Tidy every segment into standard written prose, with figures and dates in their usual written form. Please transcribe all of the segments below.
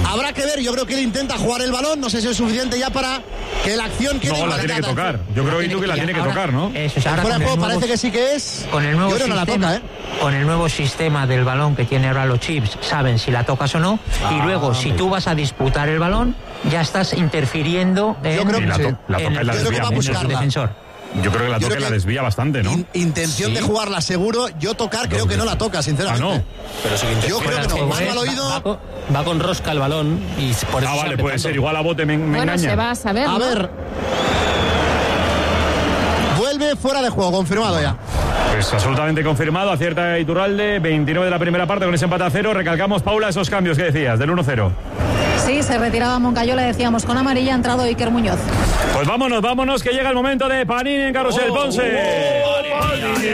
Habrá que ver, yo creo que él intenta jugar el balón, no sé si es suficiente ya para que la acción quede. No, la tiene que tocar. Yo creo que la tiene que tocar, ¿no? Eso es, ahora Fuera de juego nuevo, parece que sí que es. Con el nuevo yo creo que no la toca, Con el nuevo sistema del balón que tiene ahora los chips, saben si la tocas o no. Y luego, si tú vas a disputar el balón, ya estás interfiriendo en, yo creo que en el defensor. Yo creo que la toca y la desvía bastante, ¿no? Intención de jugarla seguro. Yo tocar creo que no la toca, sinceramente. Ah, no. Pero sí que yo creo que no. Más mal oído. Va con rosca el balón y por eso. Vale, puede ser. Igual a bote me engaña. Se va a saber. A ver. Vuelve fuera de juego, confirmado ya. Pues absolutamente confirmado. Acierta Iturralde. 29 de la primera parte con ese empate a 0. Recalcamos, Paula, esos cambios que decías, del 1-0. Sí, se retiraba Moncayola, decíamos, con amarilla ha entrado Iker Muñoz. Pues vámonos, que llega el momento de Panini en Carrusel. Ponce. Panini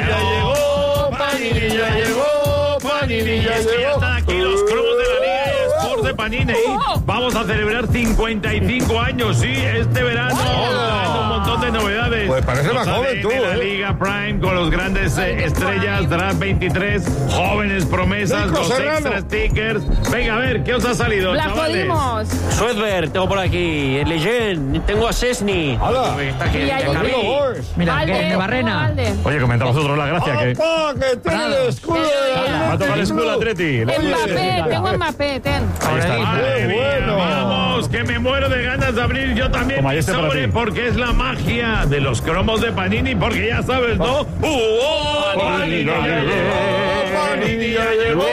ya llegó. Ya están aquí los cromos de la Liga eSports de Panini. Vamos a celebrar 55 años, sí, este verano. Un montón de novedades. Pues parece más joven tú, La Liga Prime con los grandes estrellas, Draft 23, jóvenes promesas, Nico los Serrano. extra stickers. Venga, a ver, ¿qué os ha salido, ¡La chavales? jodimos! Suedberg, tengo por aquí. El Legend, tengo a Sesni. Está aquí, Y ahí- David. Mira, que de Barrena. Alde. Oye, comentamos nosotros la gracia que Que tiene el escudo de va a tocar el escudo Atleti. Mbappé, tengo Mbappé, ten. Ahí está. Madre mía, bueno. vamos, que me muero de ganas de abrir yo también Toma, mi este para sobre, ti. porque es la magia de los cromos de Panini, porque ya sabes, ¿no? Panini ya llegó, Panini ya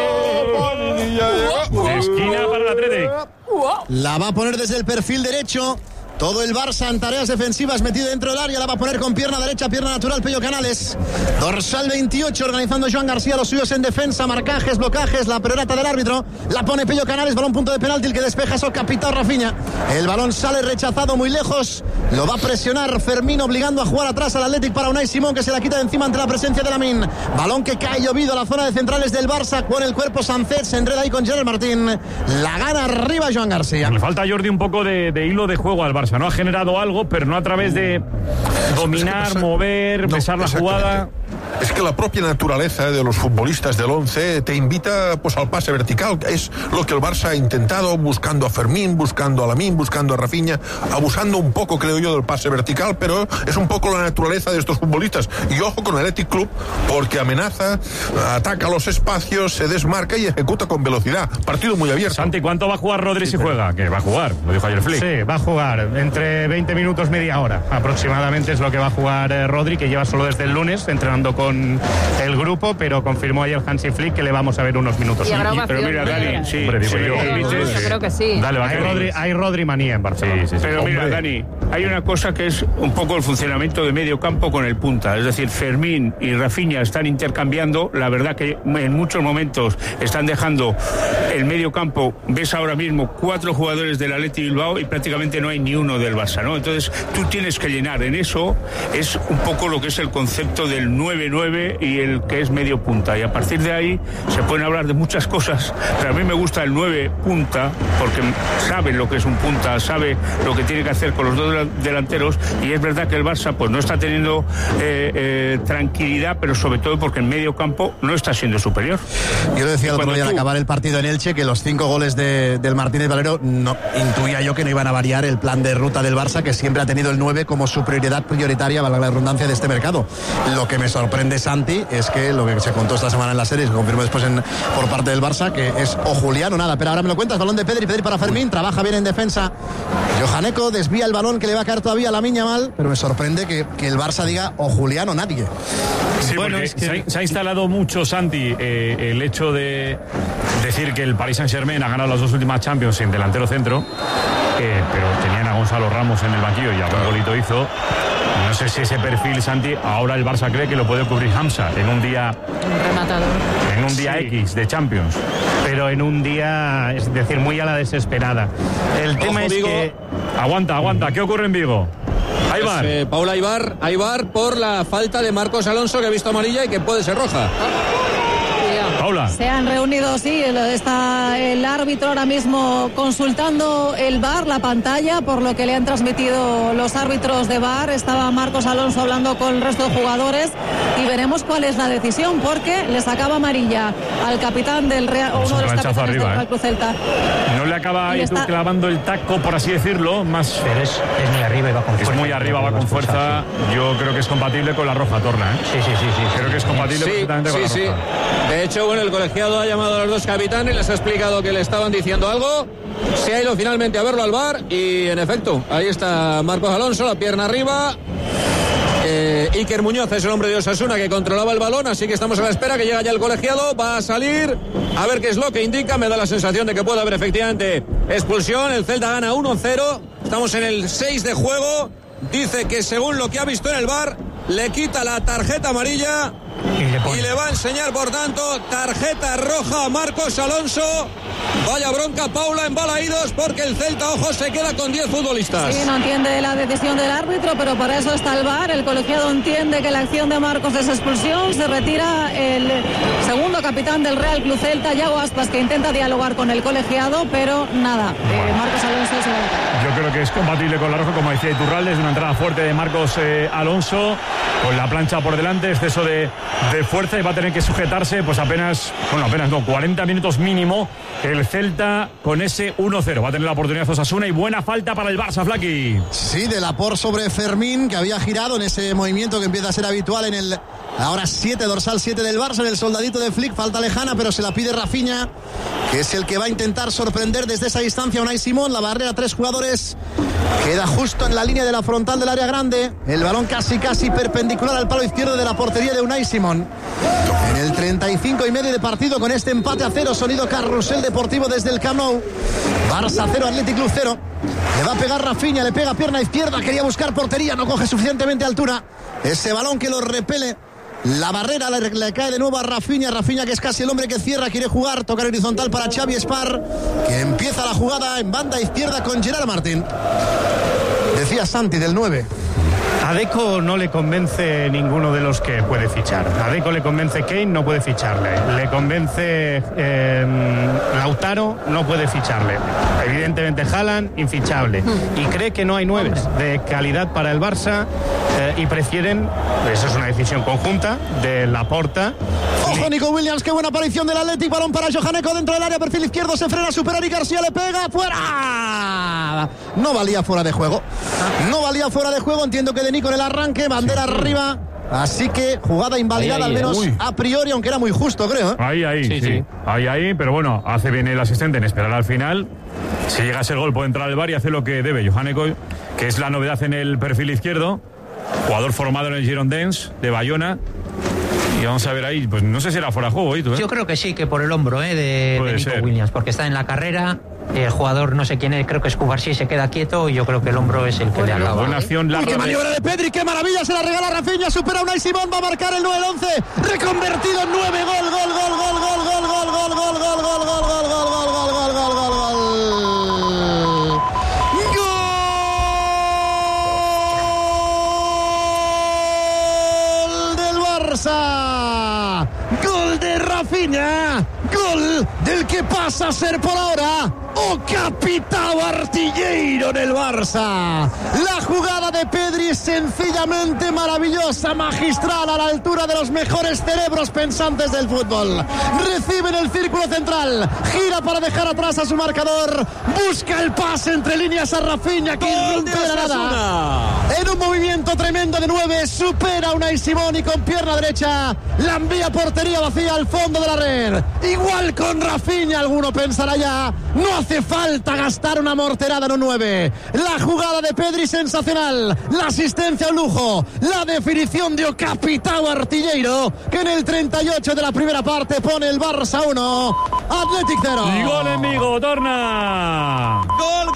llegó. Esquina para el Atleti. La va a poner desde el perfil derecho. Todo el Barça en tareas defensivas metido dentro del área. La va a poner con pierna derecha, pierna natural, Pello Canales. Dorsal 28 organizando Joan García, los suyos en defensa, marcajes, blocajes, la perorata del árbitro. La pone Pello Canales, balón punto de penalti, el que despeja es Capitán Rafinha. El balón sale rechazado muy lejos. Lo va a presionar Fermín, obligando a jugar atrás al Athletic para Unai Simón, que se la quita de encima ante la presencia de Lamine. Balón que cae llovido a la zona de centrales del Barça. Con el cuerpo Sancet, se enreda ahí con Gerard Martín. La gana arriba Joan García. Le falta a Jordi un poco de hilo de juego al Barça. No ha generado algo, pero no a través de dominar, mover, besar la jugada. Es que la propia naturaleza de los futbolistas del 11 te invita pues al pase vertical. Es lo que el Barça ha intentado, buscando a Fermín, buscando a Lamine, buscando a Rafinha, abusando un poco, creo yo, del pase vertical, pero es un poco la naturaleza de estos futbolistas. Y ojo con el Athletic Club, porque amenaza, ataca los espacios, se desmarca y ejecuta con velocidad. Partido muy abierto. Santi, ¿cuánto va a jugar Rodri si juega? Que va a jugar, lo dijo ayer Flick. Sí, va a jugar entre 20 minutos, media hora aproximadamente es lo que va a jugar Rodri, que lleva solo desde el lunes entrenando con el grupo, pero confirmó ayer Hansi Flick que le vamos a ver unos minutos. Y habrá Pero ovación, mira, Dani, sí, Hombre, digo yo. yo creo que sí. Dale, va, Hay Rodri manía en Barcelona. Sí, sí, sí. Pero mira, Dani, hay una cosa que es un poco el funcionamiento de medio campo con el punta. Es decir, Fermín y Rafinha están intercambiando. La verdad que en muchos momentos están dejando el medio campo. Ves ahora mismo 4 jugadores del Athletic Bilbao y prácticamente no hay ni uno del Barça, ¿no? Entonces tú tienes que llenar. En eso es un poco lo que es el concepto del 9-9 y el que es medio punta. Y a partir de ahí se pueden hablar de muchas cosas, pero a mí me gusta el 9 punta porque sabe lo que es un punta, sabe lo que tiene que hacer con los dos delanteros, y es verdad que el Barça pues no está teniendo tranquilidad, pero sobre todo porque en medio campo no está siendo superior. Yo lo decía el otro día al acabar el partido en Elche, que los 5 goles del Martínez Valero, no, intuía yo que no iban a variar el plan de ruta del Barça, que siempre ha tenido el 9 como su prioridad prioritaria, valga la redundancia, de este mercado. Lo que me sorprende, Santi, es que lo que se contó esta semana en la serie, se confirmó después por parte del Barça, que es o Julián o nada. Pero ahora me lo cuentas, balón de Pedri para Fermín, trabaja bien en defensa. Johaneco desvía el balón, que le va a caer todavía a Lamine Yamal, pero me sorprende que el Barça diga o Julián o nadie. Sí, Bueno, porque es que se ha instalado mucho, Santi, el hecho de decir que el Paris Saint-Germain ha ganado las 2 últimas Champions sin delantero centro, pero tenían a Gonzalo Ramos en el banquillo y algún golito hizo. No sé si ese perfil, Santi, ahora el Barça cree que lo puede cubrir Hamza en un día Rematador. en un día Sí. X de Champions. Pero en un día, es decir, muy a la desesperada. El tema es Vigo. que... Aguanta, ¿qué ocurre en Vigo? Aibar. Paula Aibar por la falta de Marcos Alonso, que ha visto amarilla y que puede ser roja. Paula. Se han reunido, sí, está el árbitro ahora mismo consultando el VAR, la pantalla, por lo que le han transmitido los árbitros de VAR. Estaba Marcos Alonso hablando con el resto de jugadores y veremos cuál es la decisión, porque le sacaba amarilla al capitán del Real, uno de los capitanes arriba, del Real Cruz Celta. No le acaba clavando el taco, por así decirlo, más. Pero es muy arriba y va con fuerza. Es muy arriba, va con fuerza. Yo creo que es compatible con la roja, Torna, ¿eh? Sí. Creo que es compatible perfectamente con la roja. De hecho, bueno, el colegiado ha llamado a los dos capitanes, les ha explicado que le estaban diciendo algo. Se ha ido finalmente a verlo al VAR y, en efecto, ahí está Marcos Alonso, la pierna arriba. Iker Muñoz es el hombre de Osasuna que controlaba el balón, así que estamos a la espera que llega ya el colegiado, va a salir a ver qué es lo que indica. Me da la sensación de que puede haber efectivamente expulsión. El Celta gana 1-0, estamos en el 6 de juego. Dice que según lo que ha visto en el VAR le quita la tarjeta amarilla y le va a enseñar, por tanto, tarjeta roja a Marcos Alonso. Vaya bronca, Paula, en Balaídos, porque el Celta, ojo, se queda con 10 futbolistas. Sí, no entiende la decisión del árbitro, pero para eso está el VAR. El colegiado entiende que la acción de Marcos es expulsión. Se retira el segundo capitán del Real Club Celta, Yago Aspas, que intenta dialogar con el colegiado, pero nada, Marcos Alonso se va a la. Yo creo que es compatible con la roja, como decía Iturralde. Es una entrada fuerte de Marcos Alonso, con la plancha por delante, exceso de fuerza, y va a tener que sujetarse pues apenas 40 minutos mínimo el Celta con ese 1-0. Va a tener la oportunidad Osasuna y buena falta para el Barça, Flaqui. Sí, de Laporte sobre Fermín, que había girado en ese movimiento que empieza a ser habitual en el ahora 7, dorsal 7 del Barça, en el soldadito de Flick. Falta lejana, pero se la pide Rafinha, que es el que va a intentar sorprender desde esa distancia a Unai Simón. La barrera, 3 jugadores, queda justo en la línea de la frontal del área grande. El balón casi perpendicular al palo izquierdo de la portería de Unai Simón. En el 35,5 de partido, con este empate a 0, sonido carrusel deportivo desde el Camp Nou. Barça 0, Athletic Club 0. Le va a pegar Rafinha, le pega pierna izquierda, quería buscar portería, no coge suficientemente altura. Ese balón que lo repele. La barrera le cae de nuevo a Rafinha, que es casi el hombre que cierra, quiere jugar, tocar horizontal para Xavi Espar, que empieza la jugada en banda izquierda con Gerard Martín. Decía Santi del 9. A Deco no le convence ninguno de los que puede fichar. A Deco le convence Kane, no puede ficharle. Le convence Lautaro, no puede ficharle. Evidentemente Haaland, infichable. Y cree que no hay 9 de calidad para el Barça y prefieren, eso es una decisión conjunta de Laporta. Ojo, Nico Williams, qué buena aparición del Athletic, balón para Johaneco dentro del área, perfil izquierdo, se frena, supera y García le pega, fuera. No valía fuera de juego. Entiendo que de Nico en el arranque, bandera arriba. Así que jugada invalidada, al menos a priori, aunque era muy justo, creo. Sí. Ahí, pero bueno, hace bien el asistente en esperar al final. Si llega a ser gol, puede entrar al VAR y hace lo que debe Johaneco, que es la novedad en el perfil izquierdo. Jugador formado en el Girondins de Bayona. Y vamos a ver ahí, pues no sé si era fuera de juego. Yo creo que sí, que por el hombro de Nico Williams, porque está en la carrera. El jugador, no sé quién es, creo que es Cubarsí, se queda quieto y yo creo que el hombro es el que le acaba. Buena acción larga. ¡Qué maniobra de Pedri! ¡Qué maravilla! Se la regala Rafinha, supera a Unai Simón, va a marcar el 9-11, reconvertido en 9, gol. Gol de Rafinha, gol del que pasa a ser por ahora o capitão artilleiro del Barça. La jugada de Pedri es sencillamente maravillosa, magistral, a la altura de los mejores cerebros pensantes del fútbol. Recibe en el círculo central, gira para dejar atrás a su marcador, busca el pase entre líneas a Rafinha, que irrumpe de la nada. En un movimiento tremendo de 9, supera a Unai Simón y con pierna derecha la envía portería vacía al fondo de la red. Igual con Rafinha, alguno pensará ya, no hace falta gastar una morterada en un 9. La jugada de Pedri sensacional, la asistencia un lujo, la definición de capitão artilleiro, que en el 38 de la primera parte pone el Barça 1, Athletic 0. Y gol en Vigo, Torna. Gol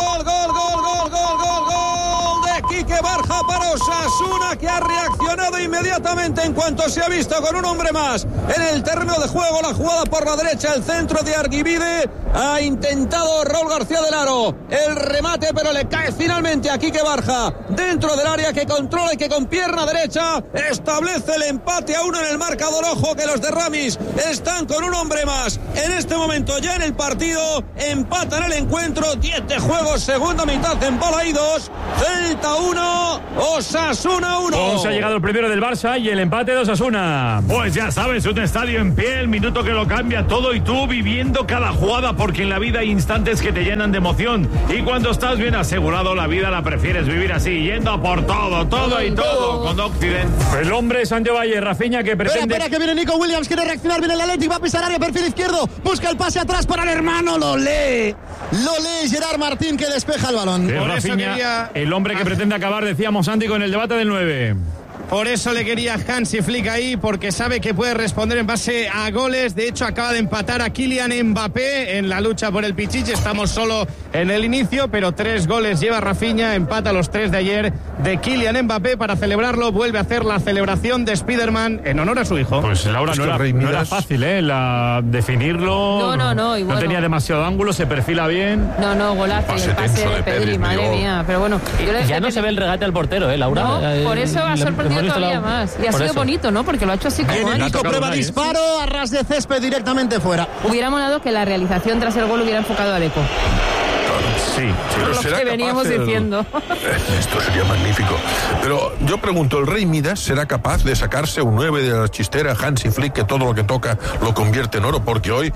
de Quique Barja para Osasuna, que ha reaccionado inmediatamente en cuanto se ha visto con un hombre más en el terreno de juego. La jugada por la derecha, el centro de Arguibide, Ha intentado Raúl García del Aro el remate, pero le cae finalmente a Quique Barja dentro del área, que controla y que con pierna derecha establece el empate a 1 en el marcador. Ojo que los de Ramis están con un hombre más en este momento ya en el partido. Empatan el encuentro, 10 de juego, segunda mitad en bola y 2. Celta 1, Osasuna 1. Se ha llegado el primero del Barça y el empate de Osasuna. Pues ya sabes, un estadio en pie, el minuto que lo cambia todo, y tú viviendo cada jugada, porque en la vida hay instantes que te llenan de emoción, y cuando estás bien asegurado la vida la prefieres vivir así, yendo a por todo y todo con Occident. El hombre Santiago Valle, Rafinha, que pretende... Espera, que viene Nico Williams, quiere reaccionar, viene el Atlético, va a pisar área, perfil izquierdo, busca el pase atrás para el hermano, lo lee Gerard Martín, que despeja el balón. Rafinha, el hombre que pretende acabar, decíamos, Santi, con el debate del 9. Por eso le quería Hansi Flick ahí, porque sabe que puede responder en base a goles. De hecho, acaba de empatar a Kylian Mbappé en la lucha por el Pichichi. Estamos solo en el inicio, pero 3 goles lleva Rafinha. Empata los 3 de ayer de Kylian Mbappé. Para celebrarlo, vuelve a hacer la celebración de Spiderman en honor a su hijo. Pues Laura, no era fácil, definirlo. No, igual no tenía demasiado ángulo, se perfila bien. No, golazo. Y el pase de Pedri, madre mía. Pero bueno, ya no se ve el regate al portero, Laura. No, por eso ha sorprendido todavía más. Y ha sido bonito, ¿no? Porque lo ha hecho así como... Nico prueba disparo a ras de césped directamente fuera. Hubiera molado que la realización tras el gol hubiera enfocado a Deco. Sí, lo que veníamos diciendo. Esto sería magnífico. Pero yo pregunto, ¿el Rey Midas será capaz de sacarse un 9 de la chistera, Hansi Flick, que todo lo que toca lo convierte en oro? Porque hoy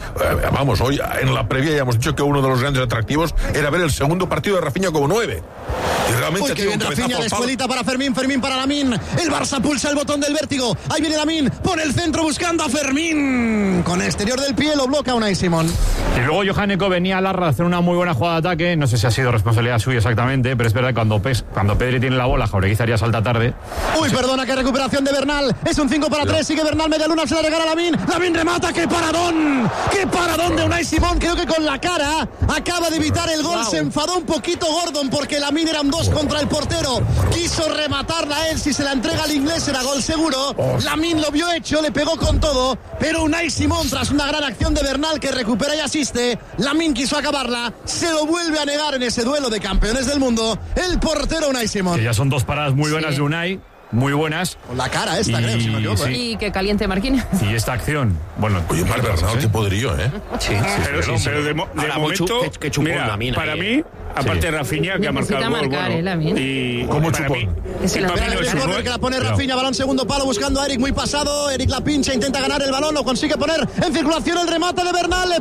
en la previa ya hemos dicho que uno de los grandes atractivos era ver el segundo partido de Rafinha como 9. Y realmente qué bien Rafinha, la escuelita para Fermín para Lamín. El Barça pulsa el botón del vértigo. Ahí viene Lamín, pone el centro buscando a Fermín. Con el exterior del pie lo bloquea Unai Simón. Y luego Johanneco venía a Larra a hacer una muy buena jugada de ataque. No sé si ha sido responsabilidad suya exactamente, pero es verdad que cuando Pedri tiene la bola, Jauregui haría salta tarde. Uy, perdona, qué recuperación de Bernal. Es un 5-3, sigue Bernal, media luna, se la regala Lamín. Lamín remata, ¡qué paradón! ¡Qué paradón de Unai Simón! Creo que con la cara acaba de evitar el gol. Se enfadó un poquito Gordon porque Lamín eran 2 contra el portero. Quiso rematarla él, si se la entrega al inglés era gol seguro. Lamín lo vio hecho, le pegó con todo, pero Unai Simón, tras una gran acción de Bernal que recupera y asiste, Lamín quiso acabarla, se lo vuelve a negar en ese duelo de campeones del mundo el portero Unai Simón. Que ya son 2 paradas muy buenas de Unai, muy buenas. Con la cara esta, creo, si no me equivoco. Y que caliente Marquinhos. Y esta acción, bueno... Oye, Marc Bernal, qué poderío, ¿eh? Sí. Pero de momento, que chupón, mira, Lamín, para mí, aparte de Rafinha, que ha marcado el gol, Lamín. ¿Cómo para chupón? mí, el córner que la pone Rafinha, balón segundo palo buscando a Eric, muy pasado. Eric la pincha, intenta ganar el balón, lo consigue poner en circulación. El remate de Bernal,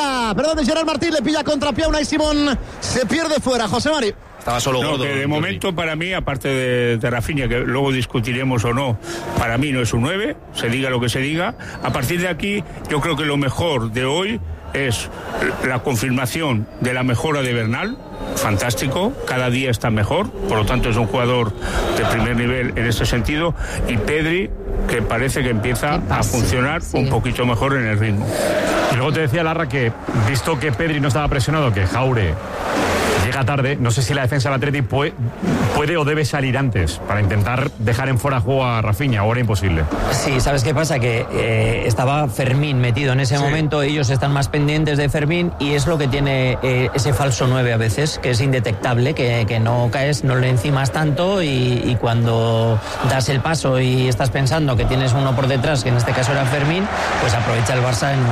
de Gerard Martín, le pilla contrapié a Unai Simón, se pierde fuera. José Mari. Estaba solo gordo. Que de momento para mí, aparte de Rafinha, que luego discutiremos o no, para mí no es un 9, se diga lo que se diga. A partir de aquí, yo creo que lo mejor de hoy es la confirmación de la mejora de Bernal, fantástico, cada día está mejor, por lo tanto es un jugador de primer nivel en ese sentido, y Pedri, que parece que empieza a funcionar un poquito mejor en el ritmo. Y luego te decía Larra que, visto que Pedri no estaba presionado, que Jaure llega tarde, no sé si la defensa del Atleti puede o debe salir antes para intentar dejar en fuera juego a Rafinha, ahora imposible. Sí, ¿sabes qué pasa? Que estaba Fermín metido en ese momento, ellos están más pendientes de Fermín y es lo que tiene ese falso 9 a veces, que es indetectable, que no caes, no le encimas tanto y cuando das el paso y estás pensando que tienes uno por detrás, que en este caso era Fermín, pues aprovecha el Barça en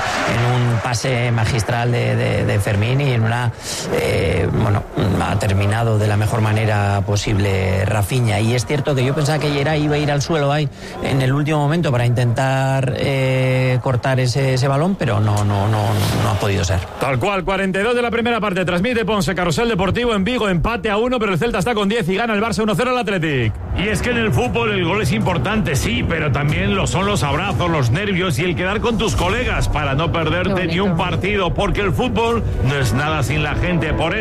un pase magistral de Fermín y en una... ha terminado de la mejor manera posible Rafinha. Y es cierto que yo pensaba que Gerard iba a ir al suelo ahí en el último momento para intentar cortar ese balón, pero no ha podido ser. Tal cual, 42 de la primera parte. Transmite Ponce, Carrusel Deportivo en Vigo, empate a 1, pero el Celta está con 10 y gana el Barça 1-0 al Athletic. Y es que en el fútbol el gol es importante, sí, pero también lo son los abrazos, los nervios y el quedar con tus colegas para no perderte ni un partido, porque el fútbol no es nada sin la gente. Por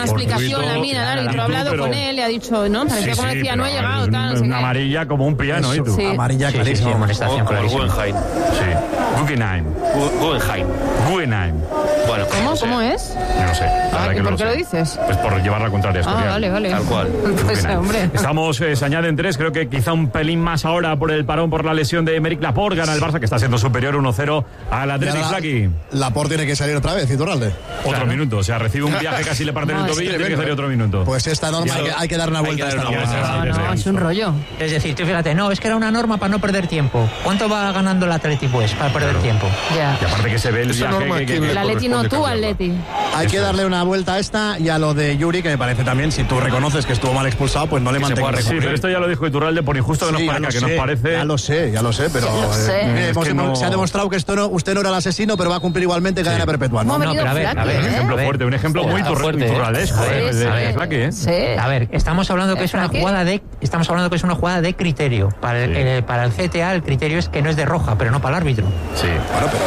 una explicación la mina, el árbitro ha hablado con él, le ha dicho, ¿no? Parecía como decía, no ha llegado, tal, no sé una qué. amarilla como un piano, ¿y tú? Sí. Amarilla clarísima. Amonestación clarísima. Guggenheim. Sí. Guggenheim. Bueno, ¿Cómo es? Yo no sé. ¿Y por qué lo dices? Pues por llevar la contraria a Asturias. Vale. tal cual. Pues hombre. Estamos, se añaden 3, creo que quizá un pelín más ahora por el parón por la lesión de Emerick Laporte. Gana el Barça, que está siendo superior 1-0 al Athletic Flaqui. Laporte tiene que salir otra vez, Iturralde. Otro minuto, o sea, recibe un viaje, casi le parten el tobillo y tiene que salir otro minuto. Pues esta norma hay que dar una vuelta a esta norma. No, es un rollo. Es decir, tú fíjate, no, es que era una norma para no perder tiempo. ¿Cuánto va ganando el Atleti, pues, para perder tiempo? Ya. Y aparte que se ve el viaje que El Atleti no, tú Atleti. Hay que darle una vuelta a esta y a lo de Yuri, que me parece también, si tú reconoces que estuvo mal expulsado, pues no le mantengas. Sí, pero esto ya lo dijo Iturralde, por injusto que nos parezca, que nos parece... Ya lo sé, pero se ha demostrado que usted no era el asesino, pero va a cumplir igualmente cadena perpetua. No, pero a ver, un ejemplo fuerte, un ejemplo muy iturraldesco, A ver, estamos hablando que es una jugada de criterio. Para el CTA el criterio es que no es de roja, pero no para el árbitro. Sí, bueno, pero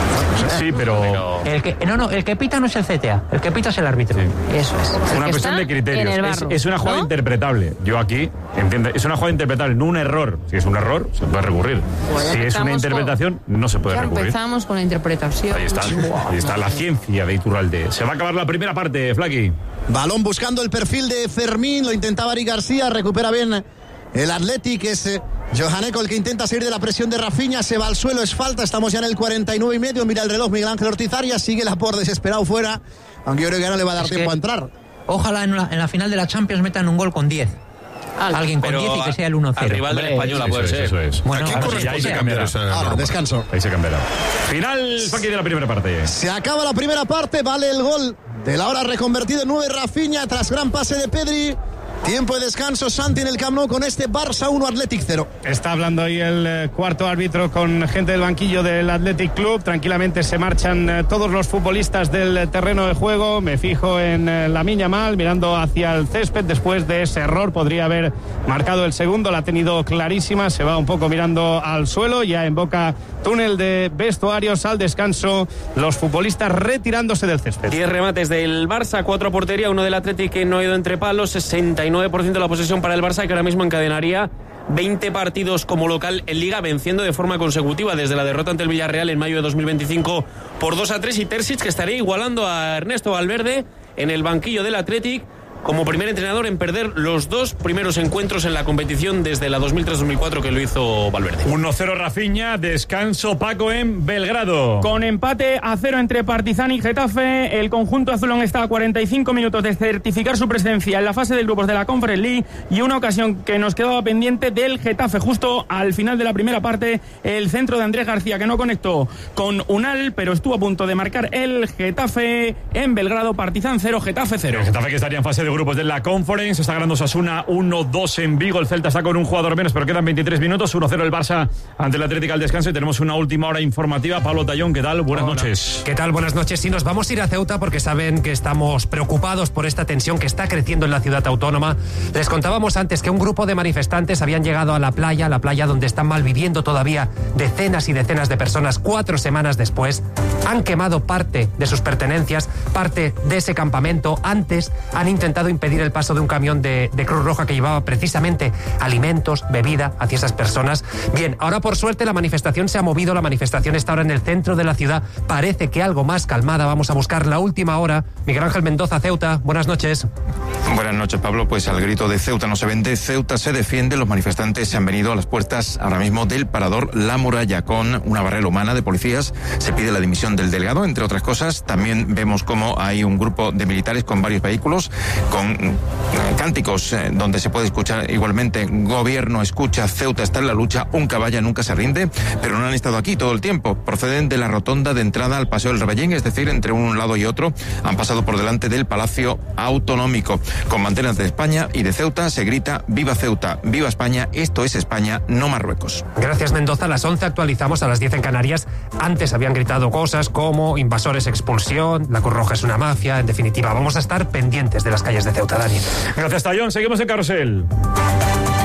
sí, pero el que pita no es el CTA, el que pita es el árbitro. Eso es. Una cuestión de criterios. Es una jugada interpretable. Yo aquí entiendo, es una jugada interpretable, no un error. Si es un error, se puede recurrir. Pues si es una interpretación, no se puede recurrir. Empezamos con la interpretación. Ahí está la ciencia de Iturralde. Se va a acabar la primera parte, Flaqui. Balón buscando el perfil de Fermín, lo intentaba Eric García, recupera bien el Athletic, es Johaneko el que intenta salir de la presión de Rafinha, se va al suelo, es falta, estamos ya en el 49,5, mira el reloj Miguel Ángel Ortiz Arias, sigue Laporte desesperado fuera, aunque yo creo que ya no le va a dar tiempo a entrar. Ojalá en la final de la Champions metan un gol con 10. Alguien con 10 y que sea el 1-0. Al rival del Española puede ser. Eso es. Bueno, ahí se cambiará. Descanso. Ahí se cambiará. Final, Flaqui, de la primera parte. Se acaba la primera parte, vale el gol de la hora reconvertido en 9 Rafinha tras gran pase de Pedri. Tiempo de descanso, Santi, en el Camp Nou con este Barça 1, Athletic 0. Está hablando ahí el cuarto árbitro con gente del banquillo del Athletic Club. Tranquilamente se marchan todos los futbolistas del terreno de juego. Me fijo en Lamine Yamal mirando hacia el césped. Después de ese error podría haber marcado el segundo. La ha tenido clarísima. Se va un poco mirando al suelo. Ya en boca túnel de vestuarios al descanso. Los futbolistas retirándose del césped. 10 remates del Barça, 4 a portería, 1 del Athletic que no ha ido entre palos, 69% de la posesión para el Barça, que ahora mismo encadenaría 20 partidos como local en Liga, venciendo de forma consecutiva desde la derrota ante el Villarreal en mayo de 2025 por 2-3, y Terzic, que estaría igualando a Ernesto Valverde en el banquillo del Athletic como primer entrenador en perder los 2 primeros encuentros en la competición desde la 2003-2004 que lo hizo Valverde. 1-0 Rafinha, descanso Paco en Belgrado. Con empate a 0 entre Partizan y Getafe, el conjunto azulón está a 45 minutos de certificar su presencia en la fase de grupos de la Conference League, y una ocasión que nos quedaba pendiente del Getafe justo al final de la primera parte, el centro de Andrés García, que no conectó con Unal, pero estuvo a punto de marcar el Getafe en Belgrado. Partizan 0, Getafe 0. El Getafe, que estaría en fase de grupos de la Conference, está ganando Osasuna 1-2 en Vigo. El Celta está con un jugador menos, pero quedan 23 minutos. 1-0 el Barça ante el Atlético al descanso, y tenemos una última hora informativa. Pablo Tallón, ¿qué tal? Buenas noches. ¿Qué tal? Buenas noches. Sí, nos vamos a ir a Ceuta porque saben que estamos preocupados por esta tensión que está creciendo en la ciudad autónoma. Les contábamos antes que un grupo de manifestantes habían llegado a la playa donde están malviviendo todavía decenas y decenas de personas 4 semanas después. Han quemado parte de sus pertenencias, parte de ese campamento. Antes han intentado impedir el paso de un camión de Cruz Roja que llevaba precisamente alimentos, bebida hacia esas personas. Bien, ahora por suerte la manifestación se ha movido, la manifestación está ahora en el centro de la ciudad, parece que algo más calmada. Vamos a buscar la última hora. Miguel Ángel Mendoza, Ceuta, buenas noches. Buenas noches, Pablo. Pues al grito de Ceuta no se vende, Ceuta se defiende. Los manifestantes se han venido a las puertas ahora mismo del parador La Muralla con una barrera humana de policías. Se pide la dimisión del delegado, entre otras cosas. También vemos cómo hay un grupo de militares con varios vehículos, con cánticos donde se puede escuchar igualmente: gobierno escucha, Ceuta está en la lucha, un caballa nunca se rinde. Pero no han estado aquí todo el tiempo. Proceden de la rotonda de entrada al Paseo del Rebellín, es decir, entre un lado y otro. Han pasado por delante del Palacio Autonómico. Con banderas de España y de Ceuta se grita: viva Ceuta, viva España, esto es España, no Marruecos. Gracias, Mendoza. A las 11 actualizamos, a las 10 en Canarias. Antes habían gritado cosas como invasores, expulsión, la Cruz Roja es una mafia. En definitiva, vamos a estar pendientes de las calles de Ceuta, Dani. Gracias, Tallón. Seguimos en Carrusel.